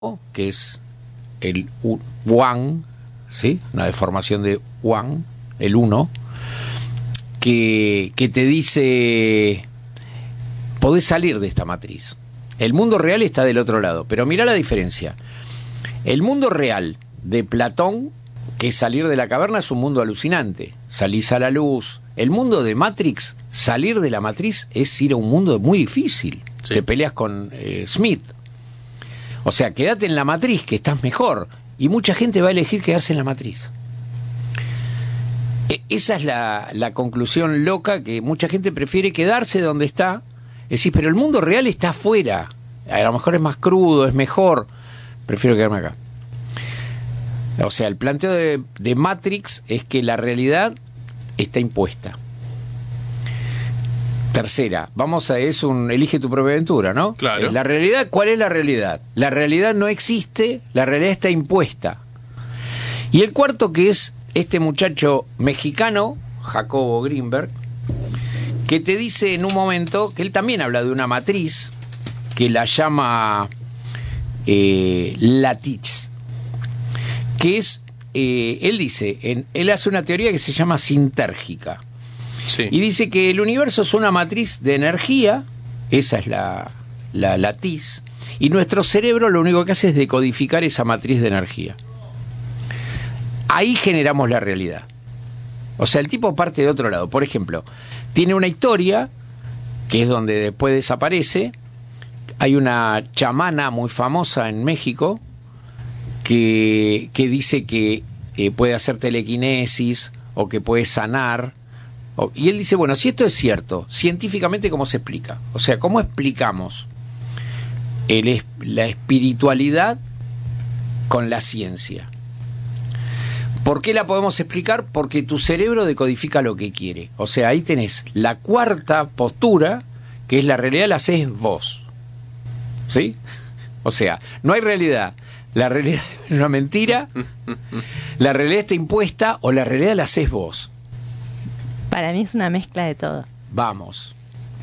que es el one, ¿sí? Una deformación de one, el uno, que te dice, podés salir de esta matriz. El mundo real está del otro lado, pero mirá la diferencia. El mundo real de Platón, que es salir de la caverna, es un mundo alucinante. Salís a la luz. El mundo de Matrix, salir de la matriz es ir a un mundo muy difícil. Sí. Te peleas con Smith. O sea, quédate en la matriz, que estás mejor. Y mucha gente va a elegir quedarse en la matriz. Esa es la conclusión loca, que mucha gente prefiere quedarse donde está. Es decir, pero el mundo real está afuera. A lo mejor es más crudo, es mejor. Prefiero quedarme acá. O sea, el planteo de Matrix es que la realidad está impuesta. Tercera, elige tu propia aventura, ¿no? Claro. La realidad, ¿cuál es la realidad? La realidad no existe, la realidad está impuesta. Y el cuarto, que es este muchacho mexicano, Jacobo Greenberg, que te dice en un momento que él también habla de una matriz que la llama Lattice, que es, él dice, él hace una teoría que se llama sintérgica. Sí. Y dice que el universo es una matriz de energía, esa es la Lattice, y nuestro cerebro lo único que hace es decodificar esa matriz de energía. Ahí generamos la realidad. O sea, el tipo parte de otro lado. Por ejemplo, tiene una historia, que es donde después desaparece. Hay una chamana muy famosa en México que dice que puede hacer telequinesis o que puede sanar. Y él dice, bueno, si esto es cierto, científicamente, ¿cómo se explica? O sea, ¿cómo explicamos la espiritualidad con la ciencia? ¿Por qué la podemos explicar? Porque tu cerebro decodifica lo que quiere. O sea, ahí tenés la cuarta postura, que es la realidad, la hacés vos. ¿Sí? O sea, no hay realidad. La realidad es una mentira, la realidad está impuesta o la realidad la hacés vos. Para mí es una mezcla de todo. Vamos.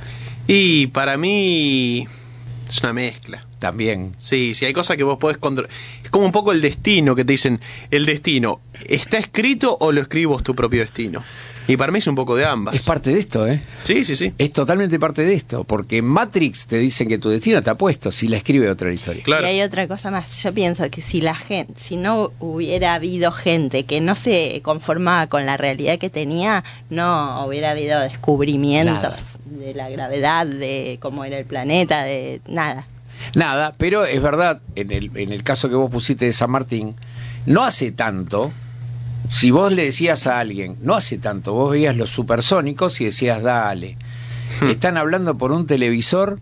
Y para mí es una mezcla. También. Sí, hay cosas que vos podés controlar. Es como un poco el destino, que te dicen, el destino, ¿está escrito o lo escribís tu propio destino? Y para mí es un poco de ambas. Es parte de esto, ¿eh? Sí. Es totalmente parte de esto, porque en Matrix te dicen que tu destino está puesto, si la escribe otra historia. Claro. Y hay otra cosa más. Yo pienso que si no hubiera habido gente que no se conformaba con la realidad que tenía, no hubiera habido descubrimientos de la gravedad, de cómo era el planeta, de nada. Nada, pero es verdad, en el caso que vos pusiste de San Martín, no hace tanto. Si vos le decías a alguien, no hace tanto, vos veías los supersónicos y decías, dale, están hablando por un televisor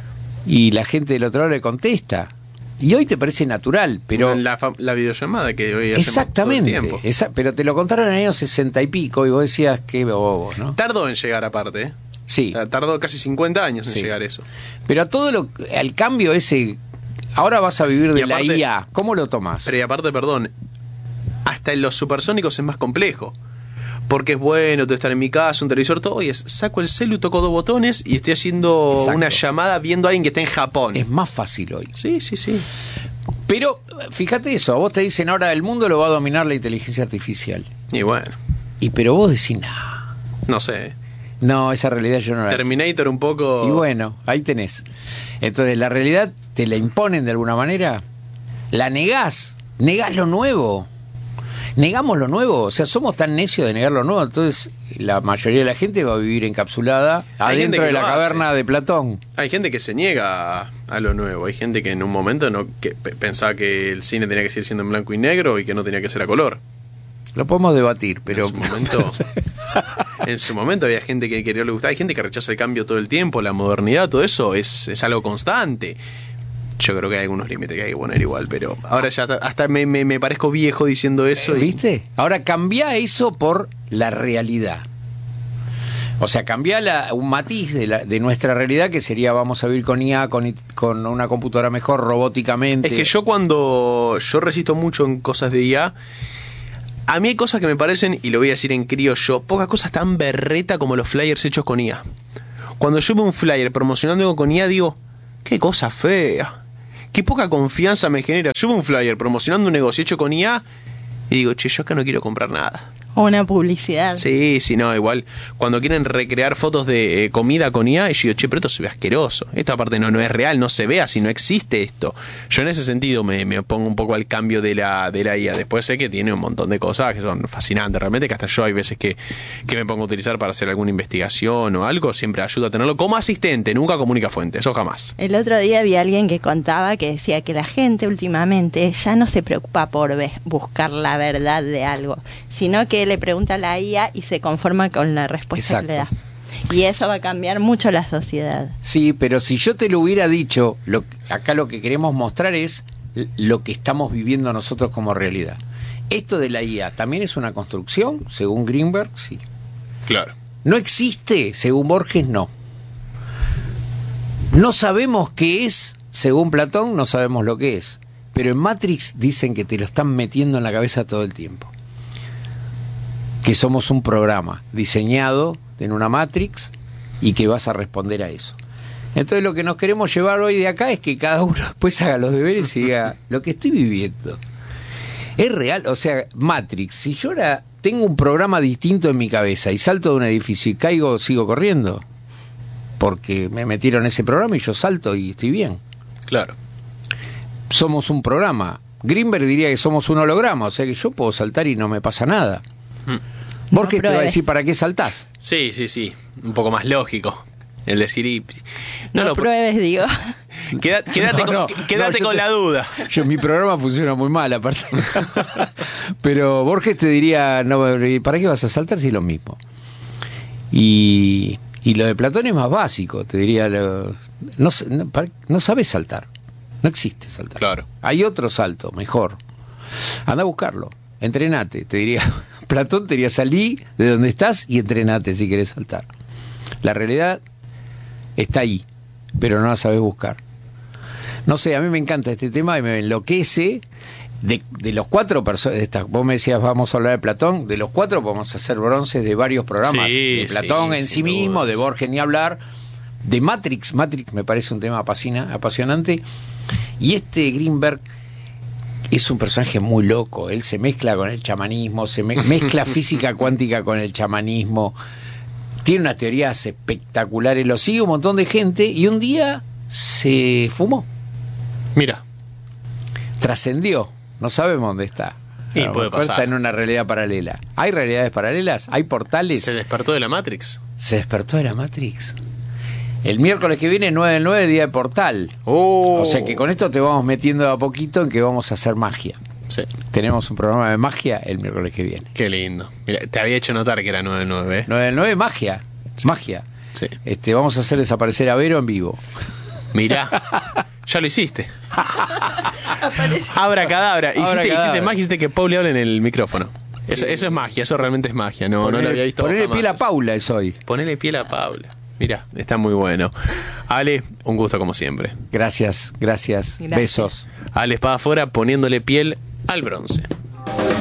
y la gente del otro lado le contesta. Y hoy te parece natural, pero... La videollamada que hoy hacemos exactamente, todo el tiempo. Pero te lo contaron en el año 60 y pico y vos decías, qué bobo, ¿no? Tardó en llegar aparte, ¿eh? Sí. Tardó casi 50 años en llegar eso. Pero al cambio ese, ahora vas a vivir de aparte, la IA, ¿cómo lo tomás? Pero y aparte, perdón, hasta en los supersónicos es más complejo. Porque es bueno estar en mi casa, un televisor, todo, y saco el celu, toco 2 botones y estoy haciendo una llamada viendo a alguien que está en Japón. Es más fácil hoy. Sí. Pero fíjate eso, a vos te dicen ahora el mundo lo va a dominar la inteligencia artificial. Y bueno. Pero vos decís, no sé. No, esa realidad yo no la... Terminator un poco... Y bueno, ahí tenés. Entonces, la realidad te la imponen de alguna manera. La negás lo nuevo. Negamos lo nuevo, o sea, somos tan necios de negar lo nuevo, entonces la mayoría de la gente va a vivir encapsulada adentro de la caverna de Platón. Hay gente que se niega a lo nuevo, hay gente que en un momento pensaba que el cine tenía que seguir siendo en blanco y negro y que no tenía que ser a color. Lo podemos debatir, pero... En su momento había gente que no le gustaba, hay gente que rechaza el cambio todo el tiempo, la modernidad, todo eso es algo constante. Yo creo que hay algunos límites que hay que poner igual, pero ahora ya hasta me parezco viejo diciendo eso. ¿Viste? Ahora cambia eso por la realidad. O sea, cambia un matiz de nuestra realidad, que sería vamos a vivir con IA, con una computadora mejor, robóticamente. Es que yo resisto mucho en cosas de IA. A mí hay cosas que me parecen, y lo voy a decir en criollo, pocas cosas tan berreta como los flyers hechos con IA. Cuando yo veo un flyer promocionando algo con IA, digo, qué cosa fea. qué poca confianza me genera. Yo veo un flyer promocionando un negocio hecho con IA y digo, che, yo acá no quiero comprar nada. O una publicidad. Sí, no, igual. Cuando quieren recrear fotos de comida con IA, y yo digo, che, pero esto se ve asqueroso. Esto aparte no es real, no se ve así, no existe esto. Yo en ese sentido me opongo un poco al cambio de la IA. Después sé que tiene un montón de cosas que son fascinantes. Realmente que hasta yo hay veces que me pongo a utilizar para hacer alguna investigación o algo, siempre ayuda a tenerlo como asistente, nunca comunica fuente, eso jamás. El otro día vi a alguien que contaba que decía que la gente últimamente ya no se preocupa por buscar la verdad de algo, sino que le pregunta a la IA y se conforma con la respuesta que le da. Y eso va a cambiar mucho la sociedad. Sí, pero si yo te lo hubiera dicho, acá lo que queremos mostrar es lo que estamos viviendo nosotros como realidad. Esto de la IA también es una construcción, según Greenberg, sí. Claro. No existe, según Borges, no. No sabemos qué es, según Platón, no sabemos lo que es. Pero en Matrix dicen que te lo están metiendo en la cabeza todo el tiempo. Que somos un programa diseñado en una Matrix y que vas a responder a eso. Entonces lo que nos queremos llevar hoy de acá es que cada uno después haga los deberes y diga, lo que estoy viviendo es real. O sea, Matrix, si yo ahora tengo un programa distinto en mi cabeza y salto de un edificio y caigo, sigo corriendo. Porque me metieron ese programa y yo salto y estoy bien. Claro. Somos un programa. Greenberg diría que somos un holograma, o sea que yo puedo saltar y no me pasa nada. Borges te va a decir, ¿para qué saltás? Sí, un poco más lógico el decir no pruebes, digo. Quédate con la duda. Mi programa funciona muy mal aparte. Pero Borges te diría, no, ¿para qué vas a saltar si es lo mismo? Y lo de Platón es más básico, te diría, no sabes saltar. No existe saltar. Claro. Hay otro salto, mejor. Anda a buscarlo. Entrenate, te diría. Platón te diría, salí de donde estás y entrenate si querés saltar. La realidad está ahí, pero no la sabes buscar. No sé, a mí me encanta este tema y me enloquece. De los 4 personas, vos me decías, vamos a hablar de Platón, de los 4 podemos hacer bronces de varios programas. De Platón en sí mismo, dudas. De Borges ni hablar. De Matrix me parece un tema apasionante. Y este Greenberg es un personaje muy loco. Él se mezcla con el chamanismo, mezcla física cuántica con el chamanismo. Tiene unas teorías espectaculares. Lo sigue un montón de gente y un día se fumó. Mira. Trascendió. No sabemos dónde está. Y puede pasar. Está en una realidad paralela. ¿Hay realidades paralelas? ¿Hay portales? ¿Se despertó de la Matrix? Se despertó de la Matrix. El miércoles que viene, 9/9, día de portal. O sea que con esto te vamos metiendo de a poquito en que vamos a hacer magia. Sí. Tenemos un programa de magia el miércoles que viene. Qué lindo. Mira, te había hecho notar que era 9/9, ¿eh? 9/9, magia. Sí. Magia. Sí. Vamos a hacer desaparecer a Vero en vivo. Mirá. Ya lo hiciste. Abracadabra. Hiciste magia, hiciste que Pauli hable en el micrófono. Eso es magia, eso realmente es magia. No lo había visto. Ponele piel a Paula es hoy. Ponele piel a Paula. Mira, está muy bueno. Ale, un gusto como siempre. Gracias. Besos. Ale Espada afuera poniéndole piel al bronce.